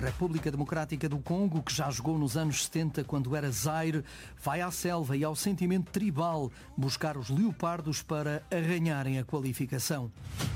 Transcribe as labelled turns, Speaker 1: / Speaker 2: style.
Speaker 1: República Democrática do Congo, que já jogou nos anos 70 quando era Zaire, vai à selva e ao sentimento tribal buscar os leopardos para arranharem a qualificação.